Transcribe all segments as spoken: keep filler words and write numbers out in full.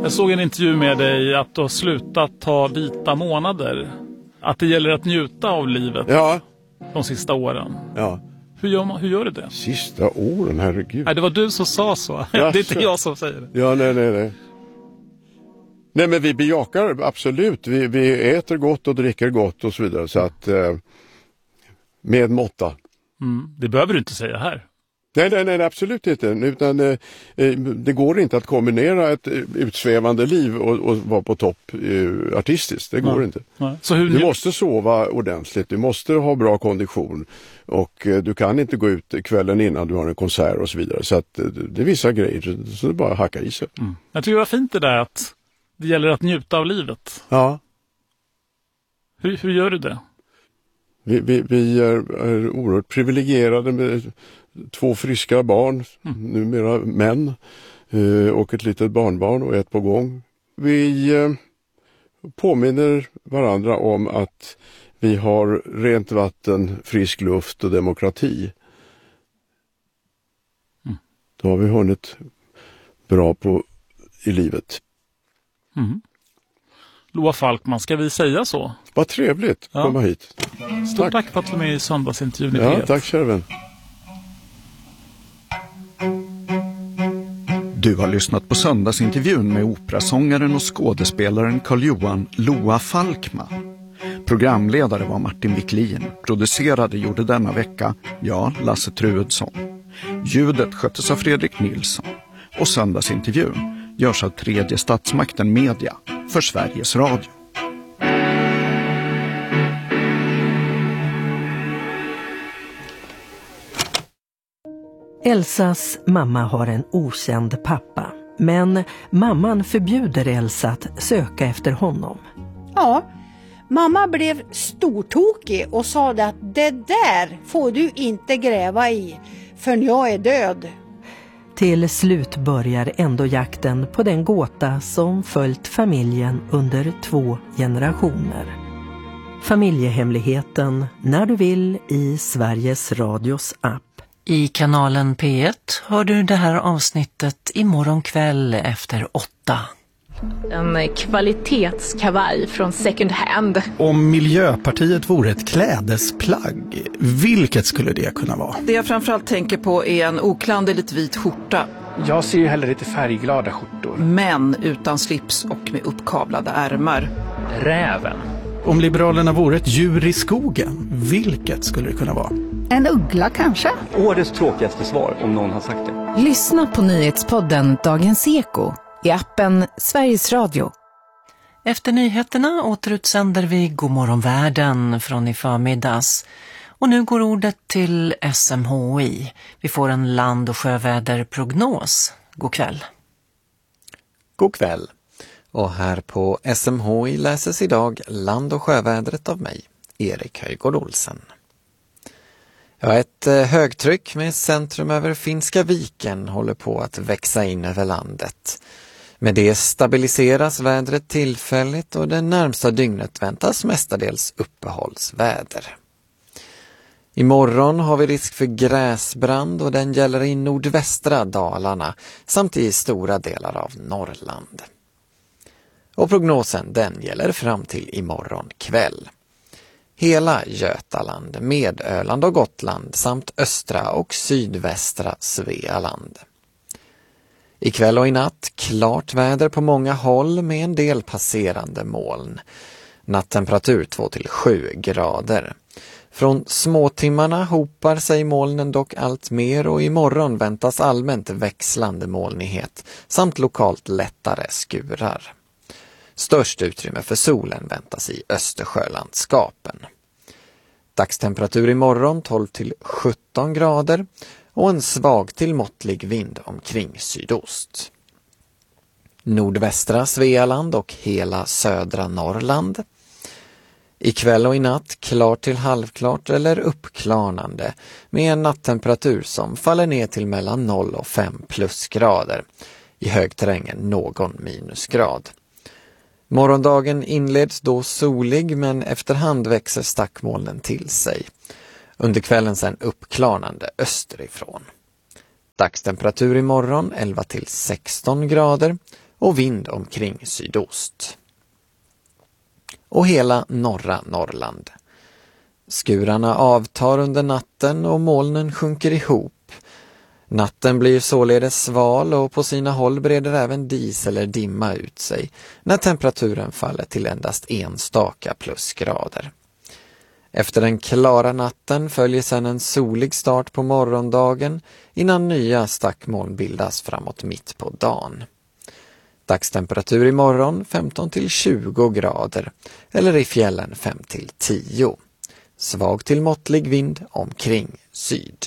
Jag såg en intervju med dig att du har slutat ta vita månader. Att det gäller att njuta av livet. Ja. De sista åren. Ja. Hur gör, man, hur gör du det? Sista åren, herregud. Nej, det var du som sa så. Det är inte jag som säger det. Ja, nej, nej, nej. Nej, men vi bejakar absolut. Vi, vi äter gott och dricker gott och så vidare. Så att eh, med måtta. Mm, det behöver du inte säga här. Nej, nej, nej, absolut inte. Utan eh, det går inte att kombinera ett utsvävande liv och, och vara på topp eh, artistiskt. Det går nej. inte. Nej. Så hur... Du måste sova ordentligt. Du måste ha bra kondition. Och eh, du kan inte gå ut kvällen innan du har en konsert och så vidare. Så att eh, det är vissa grejer. Så det bara hackar i sig. Mm. Jag tycker det var fint det där att det gäller att njuta av livet. Ja. Hur, hur gör du det? Vi, vi, vi är, är oerhört privilegierade med två friska barn, mm. numera män, eh, och ett litet barnbarn och ett på gång. Vi eh, påminner varandra om att vi har rent vatten, frisk luft och demokrati. Mm. Då har vi hunnit bra på i livet. Mm. Loa Falkman, ska vi säga så? Vad trevligt, ja. komma hit. Stort tack. tack för att du var med i söndagsintervjun i Ja, P ett. tack kärven. Du har lyssnat på söndagsintervjun med operasångaren och skådespelaren Carl-Johan Loa Falkman. Programledare var Martin Wiklin. Producerade gjorde denna vecka jag, Lasse Truedsson. Ljudet sköttes av Fredrik Nilsson. Och söndagsintervjun görs av Tredje Statsmakten Media för Sveriges Radio. Elsas mamma har en okänd pappa, men mamman förbjuder Elsa att söka efter honom. Ja, mamma blev stortokig och sa att det där får du inte gräva i förrän jag är död. Till slut börjar ändå jakten på den gåta som följt familjen under två generationer. Familjehemligheten när du vill i Sveriges Radios app. I kanalen P ett hör du det här avsnittet imorgon kväll efter åtta. En kvalitetskavaj från second hand. Om Miljöpartiet vore ett klädesplagg, vilket skulle det kunna vara? Det jag framförallt tänker på är en oklanderligt vit skjorta. Jag ser ju hellre lite färgglada skjortor. Men utan slips och med uppkavlade ärmar. Räven. Om Liberalerna vore ett djur i skogen, vilket skulle det kunna vara? En uggla kanske? Årets tråkigaste svar, om någon har sagt det. Lyssna på nyhetspodden Dagens Eko i appen Sveriges Radio. Efter nyheterna återutsänder vi Godmorgon världen från i förmiddags. Och nu går ordet till S M H I. Vi får en land- och sjöväderprognos. God kväll. God kväll. Och här på S M H I läses idag land- och sjövädret av mig, Erik Höjgård Olsen. Ja, ett högtryck med centrum över Finska viken håller på att växa in över landet. Med det stabiliseras vädret tillfälligt och det närmsta dygnet väntas mestadels uppehållsväder. Imorgon har vi risk för gräsbrand och den gäller i nordvästra Dalarna samt i stora delar av Norrland. Och prognosen den gäller fram till imorgon kväll. Hela Götaland med Öland och Gotland samt östra och sydvästra Svealand. Ikväll och i natt klart väder på många håll med en del passerande moln. Nattemperatur två till sju grader. Från småtimmarna hopar sig molnen dock allt mer och imorgon väntas allmänt växlande molnighet samt lokalt lättare skurar. Störst utrymme för solen väntas i Östersjölandskapen. Dagstemperatur imorgon tolv till sjutton grader och en svag till måttlig vind omkring sydost. Nordvästra Svealand och hela södra Norrland. Ikväll och i natt klart till halvklart eller uppklarnande med en nattemperatur som faller ner till mellan noll och fem plusgrader. I högterrängen någon minusgrad. Morgondagen inleds då solig men efterhand växer stackmolnen till sig. Under kvällen sen uppklarnande österifrån. Dagstemperatur imorgon elva till sexton grader och vind omkring sydost. Och hela norra Norrland. Skurarna avtar under natten och molnen sjunker ihop. Natten blir således sval och på sina håll breder även dis eller dimma ut sig när temperaturen faller till endast enstaka plusgrader. Efter den klara natten följer sedan en solig start på morgondagen innan nya stackmoln bildas framåt mitt på dagen. Dagstemperatur i morgon femton till tjugo grader eller i fjällen fem till tio. Svag till måttlig vind omkring syd.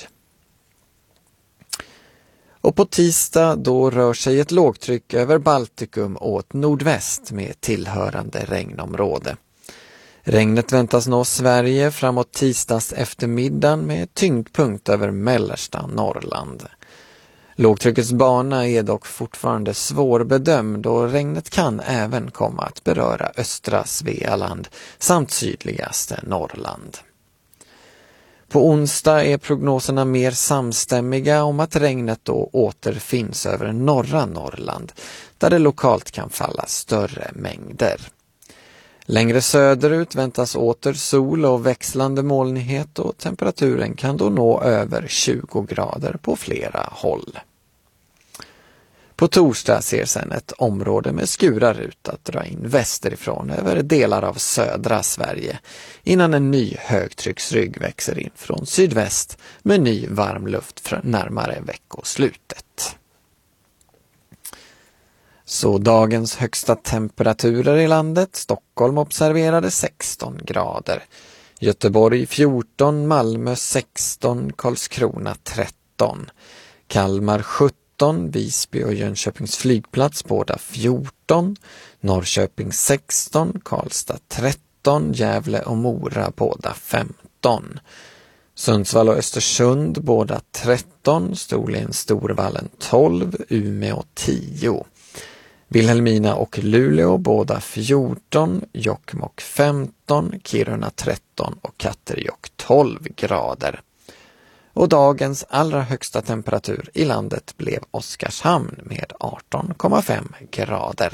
Och på tisdag då rör sig ett lågtryck över Baltikum åt nordväst med tillhörande regnområde. Regnet väntas nå Sverige framåt tisdags eftermiddagen med tyngdpunkt över mellersta Norrland. Lågtryckets bana är dock fortfarande svårbedömd och regnet kan även komma att beröra östra Svealand samt sydligaste Norrland. På onsdag är prognoserna mer samstämmiga om att regnet då återfinns över norra Norrland, där det lokalt kan falla större mängder. Längre söderut väntas åter sol och växlande molnighet och temperaturen kan då nå över tjugo grader på flera håll. På torsdag ser sedan ett område med skurar ut att dra in västerifrån över delar av södra Sverige innan en ny högtrycksrygg växer in från sydväst med ny varm luft närmare veckoslutet. Så dagens högsta temperaturer i landet: Stockholm observerade sexton grader, Göteborg fjorton, Malmö sexton, Karlskrona tretton, Kalmar sjutton, Visby och Jönköpings flygplats båda fjorton, Norrköping sexton, Karlstad tretton, Gävle och Mora båda femton, Sundsvall och Östersund båda tretton, Storlien Storvallen tolv, Umeå tio, Vilhelmina och Luleå båda fjorton, Jokkmokk femton, Kiruna tretton och Katterjokk tolv grader. Och dagens allra högsta temperatur i landet blev Oskarshamn med arton komma fem grader.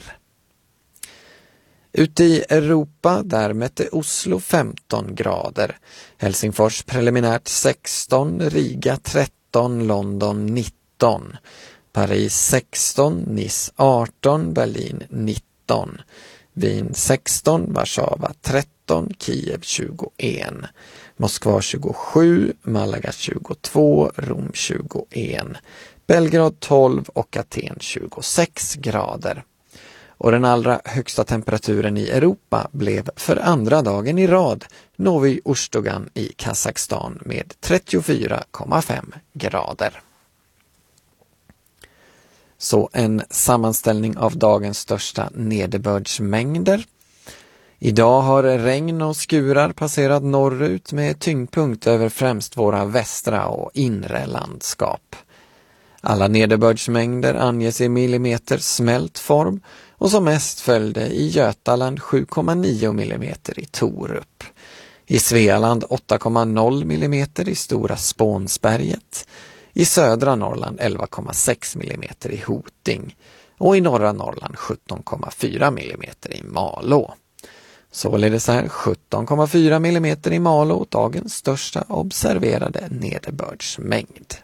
Ute i Europa där mätte Oslo femton grader, Helsingfors preliminärt sexton, Riga tretton, London nitton, Paris sexton, Nice arton, Berlin nitton, Wien sexton, Warszawa tretton, Kiev tjugoett, Moskva tjugosju, Malaga tjugotvå, Rom tjugoett, Belgrad tolv och Aten tjugosex grader. Och den allra högsta temperaturen i Europa blev för andra dagen i rad Novi Ustogan i Kazakstan med trettiofyra komma fem grader. Så en sammanställning av dagens största nederbördsmängder. Idag har regn och skurar passerat norrut med tyngdpunkt över främst våra västra och inre landskap. Alla nederbördsmängder anges i millimeter smält form och som mest följde i Götaland sju komma nio millimeter i Torup. I Svealand åtta komma noll millimeter i Stora Spånsberget. I södra Norrland elva komma sex millimeter i Hoting och i norra Norrland sjutton komma fyra millimeter i Malå. Således är sjutton komma fyra millimeter i Malå dagens största observerade nederbördsmängd.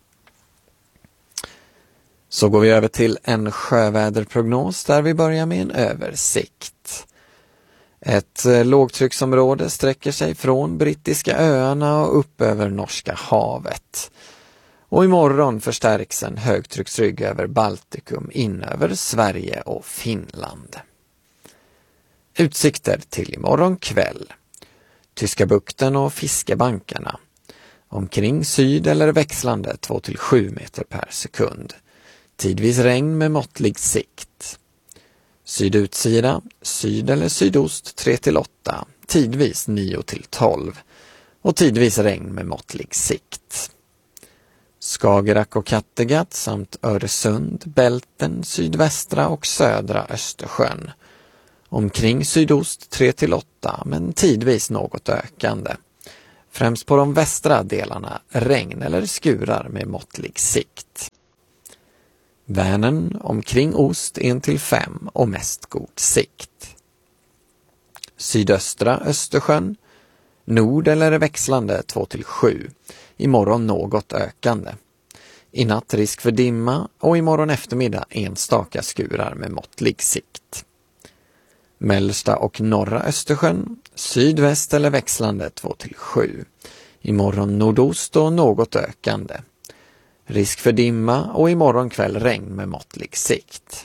Så går vi över till en sjöväderprognos där vi börjar med en översikt. Ett lågtrycksområde sträcker sig från Brittiska öarna och upp över Norska havet. Och imorgon förstärks en högtrycksrygg över Baltikum in över Sverige och Finland. Utsikter till imorgon kväll. Tyska bukten och fiskebankarna. Omkring syd eller växlande två till sju meter per sekund. Tidvis regn med måttlig sikt. Sydutsida, syd eller sydost tre till åtta. Tidvis nio till tolv. Och tidvis regn med måttlig sikt. Skagerrak och Kattegatt samt Öresund, Bälten, sydvästra och södra Östersjön. Omkring sydost tre till åtta men tidvis något ökande. Främst på de västra delarna regn eller skurar med måttlig sikt. Vänern omkring ost en till fem och mest god sikt. Sydöstra Östersjön, nord eller växlande två till sju, imorgon något ökande. I natt risk för dimma och imorgon eftermiddag enstaka skurar med måttlig sikt. Mellersta och norra Östersjön, sydväst eller växlande två till sju. Imorgon nordost och något ökande. Risk för dimma och imorgon kväll regn med måttlig sikt.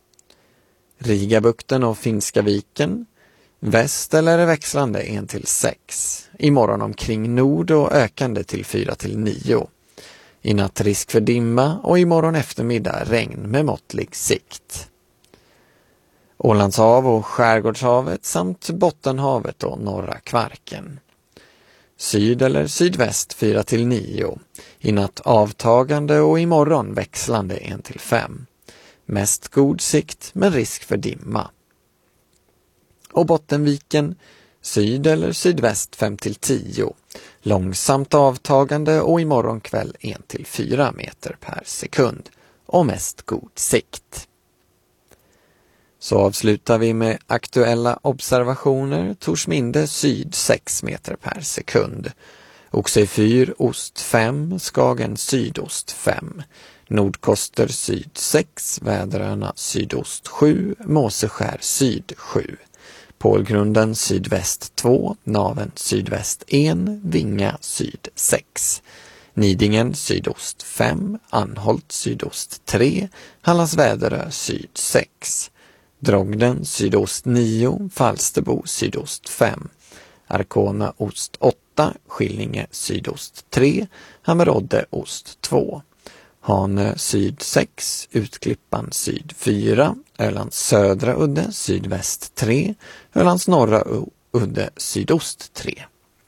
Rigabukten och Finska viken, väst eller växlande en till sex. Imorgon omkring nord och ökande till fyra till nio. I natt risk för dimma och imorgon eftermiddag regn med måttlig sikt. Ålandshav och Skärgårdshavet samt Bottenhavet och norra Kvarken. Syd eller sydväst fyra till nio. I natt avtagande och imorgon växlande en till fem. Mest god sikt men risk för dimma. Och Bottenviken, syd eller sydväst fem till tio. Långsamt avtagande och imorgon kväll en till fyra meter per sekund. Och mest god sikt. Så avslutar vi med aktuella observationer. Torsminde syd sex meter per sekund. Oxie fyr ost fem, Skagen sydost fem. Nordkoster syd sex, Väderöarna sydost sju, Måseskär syd sju. Pålgrunden sydväst två, Naven sydväst ett, Vinga syd sex. Nidingen sydost fem, Anholt sydost tre, Hallands Väderö syd sex. Drogden sydost nio, Falsterbo sydost fem. Arkona ost åtta, Skillinge sydost tre, Hammerodde ost två. Hanö syd sex, Utklippan syd fyra, Ölands södra udde sydväst tre, Ölands norra udde sydost tre.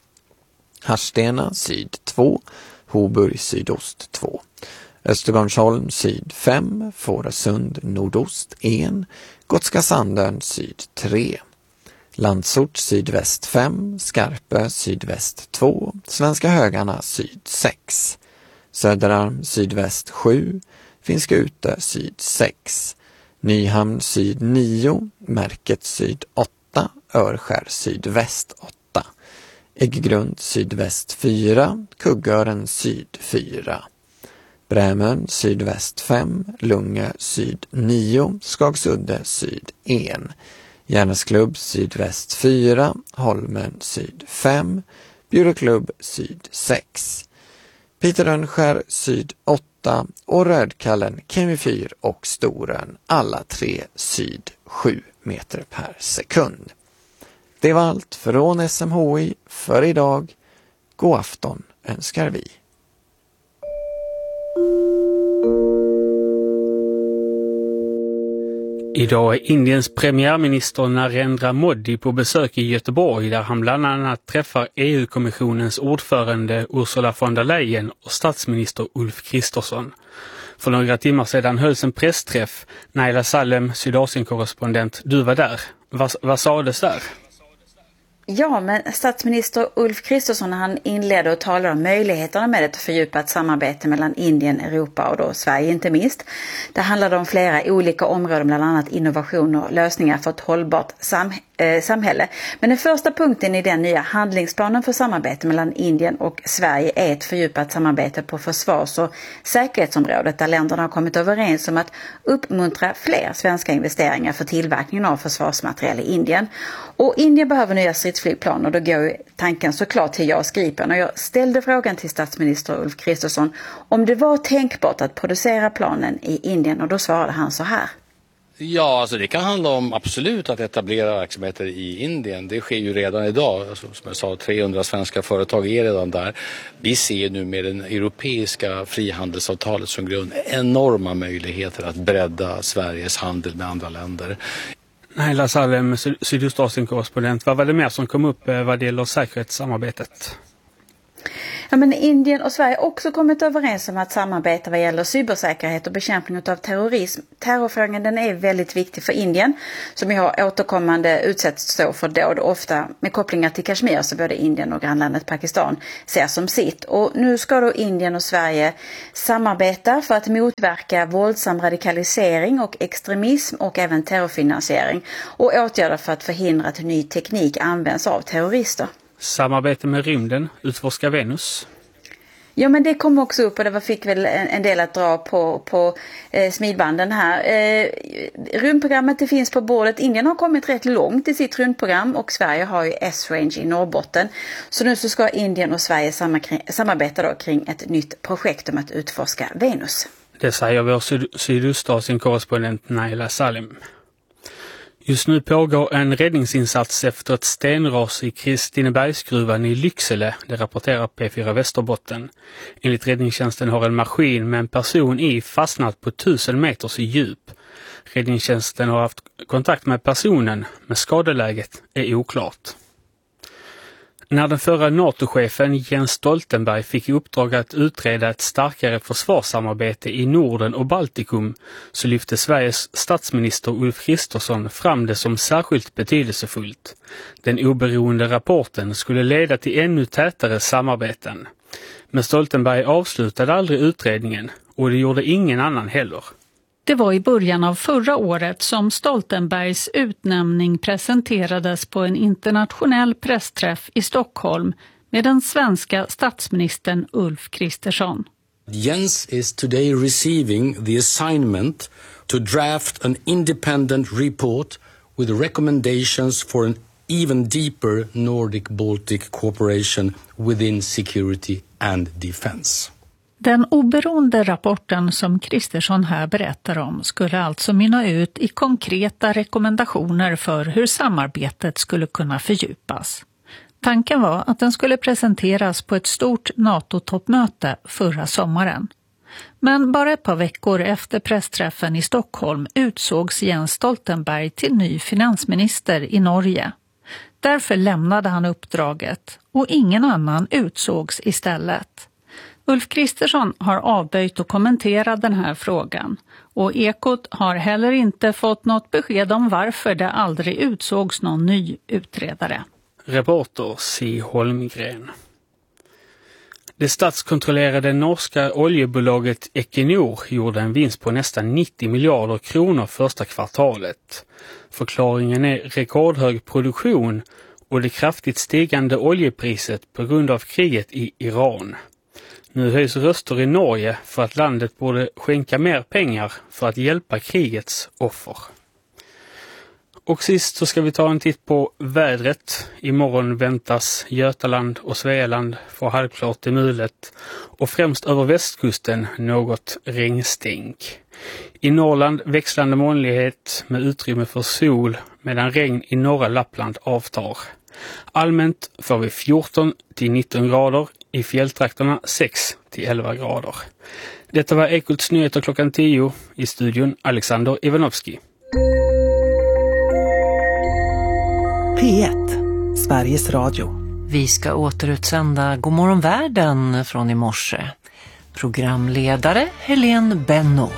Harstena syd två, Hoburg sydost två. Östergarnsholm syd fem, Fårösund nordost ett, Gotska Sandön syd tre. Landsort sydväst fem, Skarpö sydväst två, Svenska Högarna syd sex. Söderarm sydväst sju, Finska Utö syd sex. Nyhamn syd nio, Märket syd åtta, Örskär sydväst åtta. Ägggrund sydväst fyra, Kuggören syd fyra. Brämön sydväst fem, Lungö syd nio, Skagsudde syd ett. Järnsklubb sydväst fyra, Holmen syd fem, Bjuröklubb syd sex. Piterönskär syd åtta och Rödkallen, Kemifyr och Storön, alla tre syd sju meter per sekund. Det var allt från S M H I för idag. God afton önskar vi. Idag är Indiens premiärminister Narendra Modi på besök i Göteborg där han bland annat träffar E U-kommissionens ordförande Ursula von der Leyen och statsminister Ulf Kristersson. För några timmar sedan hölls en pressträff. Naila Salem, Sydasien-korrespondent, du var där. Vad, vad sades där? Ja, men statsminister Ulf Kristersson han inledde och talade om möjligheterna med ett fördjupat samarbete mellan Indien, Europa och då Sverige inte minst. Det handlade om flera olika områden, bland annat innovation och lösningar för ett hållbart sam- eh, samhälle. Men den första punkten i den nya handlingsplanen för samarbete mellan Indien och Sverige är ett fördjupat samarbete på försvars- och säkerhetsområdet där länderna har kommit överens om att uppmuntra fler svenska investeringar för tillverkningen av försvarsmateriel i Indien. Och Indien behöver nya stridsflygplan och då går ju tanken såklart till JAS Gripen. Och jag ställde frågan till statsminister Ulf Kristersson om det var tänkbart att producera planen i Indien och då svarade han så här. Ja, alltså det kan handla om absolut att etablera verksamheter i Indien. Det sker ju redan idag. Alltså, som jag sa, trehundra svenska företag är redan där. Vi ser nu med det europeiska frihandelsavtalet som grund enorma möjligheter att bredda Sveriges handel med andra länder. Naila Salem, Sydostasien-korrespondent. Vad var det mer som kom upp vad det gäller säkerhetssamarbetet? Ja, men Indien och Sverige har också kommit överens om att samarbeta vad gäller cybersäkerhet och bekämpning av terrorism. Terrorfrågan den är väldigt viktig för Indien som ju har återkommande utsätts för dåd, ofta med kopplingar till Kashmir, så både Indien och grannlandet Pakistan ser som sitt. Och nu ska då Indien och Sverige samarbeta för att motverka våldsam radikalisering och extremism och även terrorfinansiering och åtgärder för att förhindra att ny teknik används av terrorister. Samarbete med rymden, utforska Venus. Ja, men det kom också upp och det var, fick väl en, en del att dra på, på eh, smidbanden här. Eh, rymdprogrammet det finns på bordet. Indien har kommit rätt långt i sitt rymdprogram och Sverige har ju S-Range i Norrbotten. Så nu så ska Indien och Sverige samar- samarbeta då kring ett nytt projekt om att utforska Venus. Det säger vår syd- Sydostasien-korrespondent Naila Salim. Just nu pågår en räddningsinsats efter ett stenras i Kristinebergsgruvan i Lycksele, det rapporterar P fyra Västerbotten. Enligt räddningstjänsten har en maskin med en person i fastnat på tusen meters djup. Räddningstjänsten har haft kontakt med personen, men skadeläget är oklart. När den förra NATO-chefen Jens Stoltenberg fick i uppdrag att utreda ett starkare försvarssamarbete i Norden och Baltikum så lyfte Sveriges statsminister Ulf Kristersson fram det som särskilt betydelsefullt. Den oberoende rapporten skulle leda till ännu tätare samarbeten. Men Stoltenberg avslutade aldrig utredningen och det gjorde ingen annan heller. Det var i början av förra året som Stoltenbergs utnämning presenterades på en internationell pressträff i Stockholm med den svenska statsministern Ulf Kristersson. Jens is today receiving the assignment to draft an independent report with recommendations for an even deeper Nordic-Baltic cooperation within security and defense. Den oberoende rapporten som Kristersson här berättar om skulle alltså mynna ut i konkreta rekommendationer för hur samarbetet skulle kunna fördjupas. Tanken var att den skulle presenteras på ett stort NATO-toppmöte förra sommaren. Men bara ett par veckor efter pressträffen i Stockholm utsågs Jens Stoltenberg till ny finansminister i Norge. Därför lämnade han uppdraget och ingen annan utsågs istället. Ulf Kristersson har avböjt att kommentera den här frågan och Ekot har heller inte fått något besked om varför det aldrig utsågs någon ny utredare. Reporter C. Holmgren. Det statskontrollerade norska oljebolaget Equinor gjorde en vinst på nästan nittio miljarder kronor första kvartalet. Förklaringen är rekordhög produktion och det kraftigt stigande oljepriset på grund av kriget i Iran. Nu höjs röster i Norge för att landet borde skänka mer pengar för att hjälpa krigets offer. Och sist så ska vi ta en titt på vädret. Imorgon väntas Götaland och Svealand få halvklart till mulet och främst över västkusten något regnstänk. I Norrland växlande molnighet med utrymme för sol medan regn i norra Lappland avtar. Allmänt får vi fjorton till nitton grader, i fjälltrakterna sex till elva grader. Detta var Ekots nyheter klockan tio, i studion Alexander Ivanovski. P ett, Sveriges Radio. Vi ska återutsända Godmorgon världen från i morse. Programledare Helene Benno.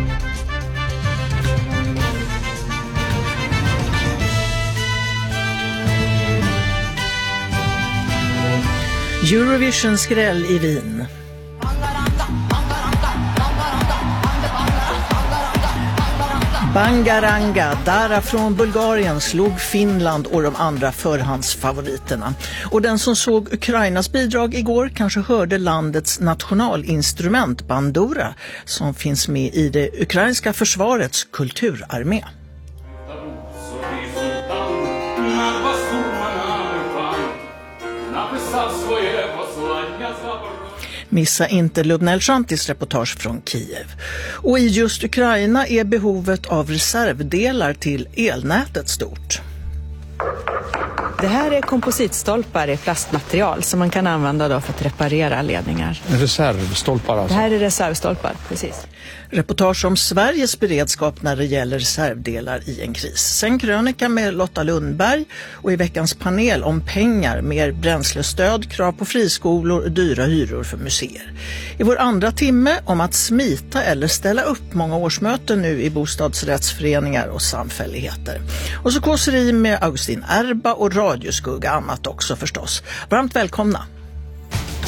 Eurovision-skräll i Wien. Bangaranga, Dara från Bulgarien slog Finland och de andra förhandsfavoriterna. Och den som såg Ukrainas bidrag igår kanske hörde landets nationalinstrument bandura som finns med i det ukrainska försvarets kulturarmé. Missa inte Lubnel Shantis reportage från Kiev. Och i just Ukraina är behovet av reservdelar till elnätet stort. Det här är kompositstolpar i plastmaterial som man kan använda då för att reparera ledningar. Reservstolpar alltså? Det här är reservstolpar, precis. Reportage om Sveriges beredskap när det gäller reservdelar i en kris. Sen krönika med Lotta Lundberg och i veckans panel om pengar, mer bränslestöd, krav på friskolor och dyra hyror för museer. I vår andra timme om att smita eller ställa upp många årsmöten nu i bostadsrättsföreningar och samfälligheter. Och så kåseri med Augustin Erba och radioskugga, annat också förstås. Varmt välkomna!